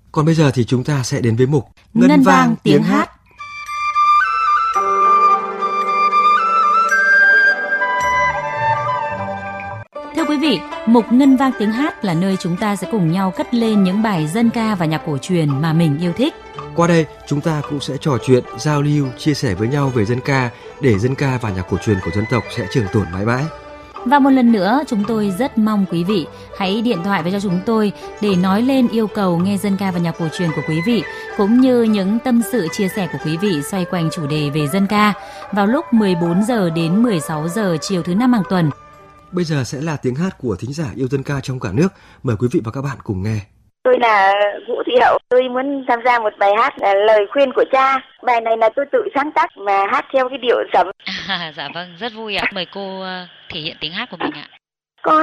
Còn bây giờ thì chúng ta sẽ đến với mục Ngân vang tiếng hát. Thưa quý vị, mục Ngân vang tiếng hát là nơi chúng ta sẽ cùng nhau cất lên những bài dân ca và nhạc cổ truyền mà mình yêu thích. Qua đây, chúng ta cũng sẽ trò chuyện, giao lưu, chia sẻ với nhau về dân ca để dân ca và nhạc cổ truyền của dân tộc sẽ trường tồn mãi mãi. Và một lần nữa, chúng tôi rất mong quý vị hãy điện thoại về cho chúng tôi để nói lên yêu cầu nghe dân ca và nhạc cổ truyền của quý vị, cũng như những tâm sự chia sẻ của quý vị xoay quanh chủ đề về dân ca vào lúc 14 giờ đến 16 giờ chiều thứ năm hàng tuần. Bây giờ sẽ là tiếng hát của thính giả yêu dân ca trong cả nước. Mời quý vị và các bạn cùng nghe. Tôi là Vũ Thị Hậu, tôi muốn tham gia một bài hát là Lời khuyên của cha. Bài này là tôi tự sáng tác mà hát theo cái điệu sẩm. Dạ vâng, rất vui ạ. Mời cô thể hiện tiếng hát của mình ạ.